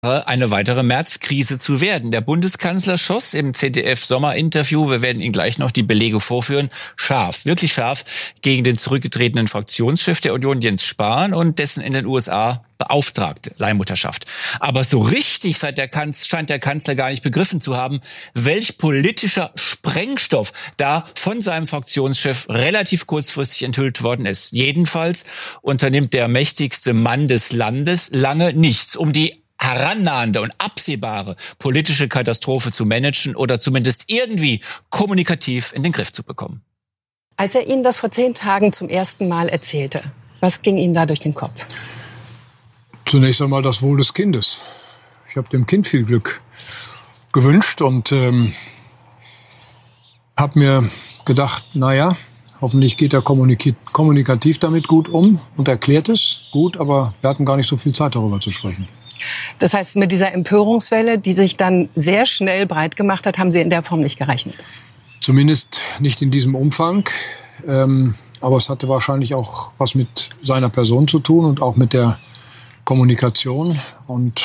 eine weitere Märzkrise zu werden. Der Bundeskanzler schoss im ZDF-Sommerinterview, wir werden Ihnen gleich noch die Belege vorführen, scharf, wirklich scharf gegen den zurückgetretenen Fraktionschef der Union, Jens Spahn, und dessen in den USA beauftragte Leihmutterschaft. Aber so richtig scheint der Kanzler gar nicht begriffen zu haben, welch politischer Sprengstoff da von seinem Fraktionschef relativ kurzfristig enthüllt worden ist. Jedenfalls unternimmt der mächtigste Mann des Landes lange nichts, um die herannahende und absehbare politische Katastrophe zu managen oder zumindest irgendwie kommunikativ in den Griff zu bekommen. Als er Ihnen das vor 10 Tagen zum ersten Mal erzählte, was ging Ihnen da durch den Kopf? Zunächst einmal das Wohl des Kindes. Ich habe dem Kind viel Glück gewünscht und habe mir gedacht, naja, hoffentlich geht er kommunikativ damit gut um und erklärt es gut, aber wir hatten gar nicht so viel Zeit, darüber zu sprechen. Das heißt, mit dieser Empörungswelle, die sich dann sehr schnell breit gemacht hat, haben Sie in der Form nicht gerechnet? Zumindest nicht in diesem Umfang. Aber es hatte wahrscheinlich auch was mit seiner Person zu tun und auch mit der Kommunikation. Und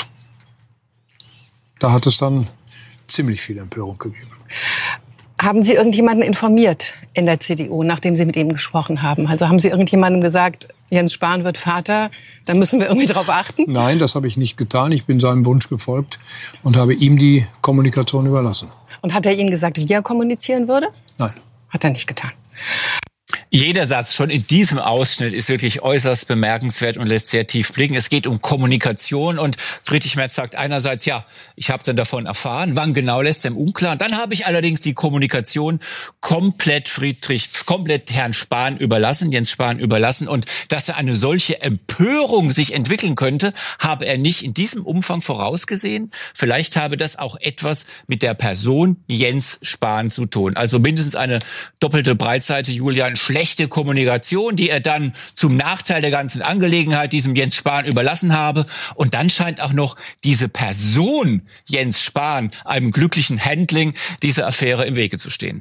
da hat es dann ziemlich viel Empörung gegeben. Haben Sie irgendjemanden informiert in der CDU, nachdem Sie mit ihm gesprochen haben? Also haben Sie irgendjemandem gesagt, Jens Spahn wird Vater, da müssen wir irgendwie drauf achten? Nein, das habe ich nicht getan. Ich bin seinem Wunsch gefolgt und habe ihm die Kommunikation überlassen. Und hat er Ihnen gesagt, wie er kommunizieren würde? Nein. Hat er nicht getan. Jeder Satz schon in diesem Ausschnitt ist wirklich äußerst bemerkenswert und lässt sehr tief blicken. Es geht um Kommunikation und Friedrich Merz sagt einerseits, ja, ich habe dann davon erfahren, wann genau lässt er im Unklaren. Dann habe ich allerdings die Kommunikation komplett Herrn Spahn überlassen, Jens Spahn überlassen, und dass da eine solche Empörung sich entwickeln könnte, habe er nicht in diesem Umfang vorausgesehen. Vielleicht habe das auch etwas mit der Person Jens Spahn zu tun. Also mindestens eine doppelte Breitseite, Julian, schlechte Kommunikation, die er dann zum Nachteil der ganzen Angelegenheit diesem Jens Spahn überlassen habe. Und dann scheint auch noch diese Person Jens Spahn einem glücklichen Handling dieser Affäre im Wege zu stehen.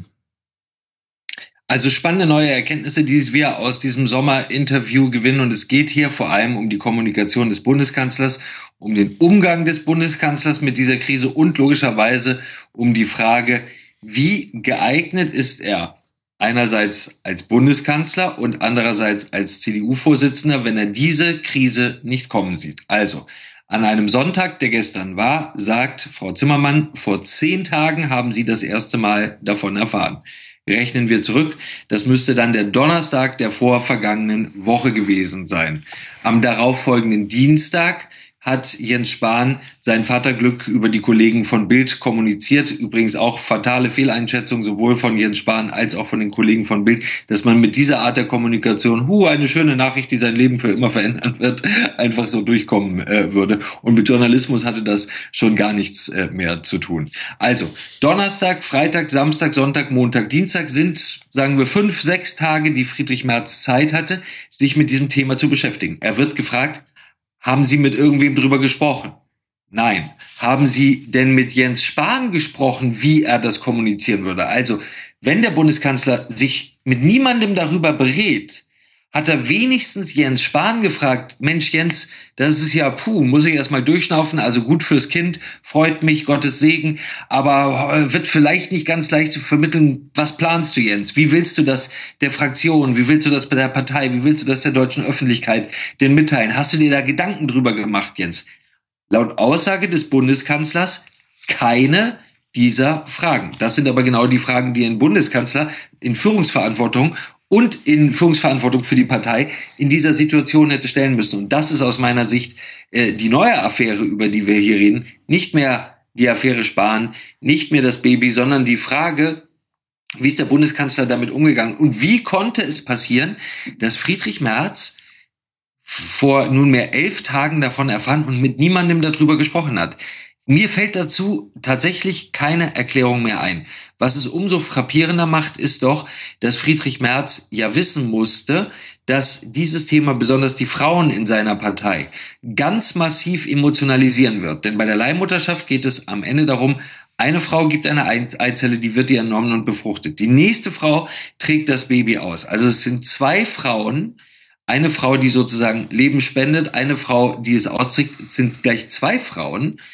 Also spannende neue Erkenntnisse, die wir aus diesem Sommerinterview gewinnen. Und es geht hier vor allem um die Kommunikation des Bundeskanzlers, um den Umgang des Bundeskanzlers mit dieser Krise und logischerweise um die Frage, wie geeignet ist er, einerseits als Bundeskanzler und andererseits als CDU-Vorsitzender, wenn er diese Krise nicht kommen sieht. Also, an einem Sonntag, der gestern war, sagt Frau Zimmermann, vor 10 Tagen haben Sie das erste Mal davon erfahren. Rechnen wir zurück, das müsste dann der Donnerstag der vorvergangenen Woche gewesen sein. Am darauffolgenden Dienstag hat Jens Spahn sein Vaterglück über die Kollegen von Bild kommuniziert. Übrigens auch fatale Fehleinschätzung sowohl von Jens Spahn als auch von den Kollegen von Bild, dass man mit dieser Art der Kommunikation, eine schöne Nachricht, die sein Leben für immer verändern wird, einfach so durchkommen würde. Und mit Journalismus hatte das schon gar nichts mehr zu tun. Also Donnerstag, Freitag, Samstag, Sonntag, Montag, Dienstag sind, sagen wir, 5, 6 Tage, die Friedrich Merz Zeit hatte, sich mit diesem Thema zu beschäftigen. Er wird gefragt, haben Sie mit irgendwem drüber gesprochen? Nein. Haben Sie denn mit Jens Spahn gesprochen, wie er das kommunizieren würde? Also, wenn der Bundeskanzler sich mit niemandem darüber berät, hat er wenigstens Jens Spahn gefragt, Mensch Jens, das ist ja muss ich erstmal durchschnaufen, also gut fürs Kind, freut mich, Gottes Segen, aber wird vielleicht nicht ganz leicht zu vermitteln, was planst du Jens? Wie willst du das der Fraktion, wie willst du das bei der Partei, wie willst du das der deutschen Öffentlichkeit denn mitteilen? Hast du dir da Gedanken drüber gemacht, Jens? Laut Aussage des Bundeskanzlers keine dieser Fragen. Das sind aber genau die Fragen, die ein Bundeskanzler in Führungsverantwortung und in Führungsverantwortung für die Partei in dieser Situation hätte stellen müssen. Und das ist aus meiner Sicht die neue Affäre, über die wir hier reden. Nicht mehr die Affäre Spahn, nicht mehr das Baby, sondern die Frage, wie ist der Bundeskanzler damit umgegangen? Und wie konnte es passieren, dass Friedrich Merz vor nunmehr 11 Tagen davon erfahren und mit niemandem darüber gesprochen hat? Mir fällt dazu tatsächlich keine Erklärung mehr ein. Was es umso frappierender macht, ist doch, dass Friedrich Merz ja wissen musste, dass dieses Thema besonders die Frauen in seiner Partei ganz massiv emotionalisieren wird. Denn bei der Leihmutterschaft geht es am Ende darum, eine Frau gibt eine Eizelle, die wird ihr entnommen und befruchtet. Die nächste Frau trägt das Baby aus. Also es sind 2 Frauen eine Frau, die sozusagen Leben spendet, eine Frau, die es austrägt, sind gleich 2 Frauen,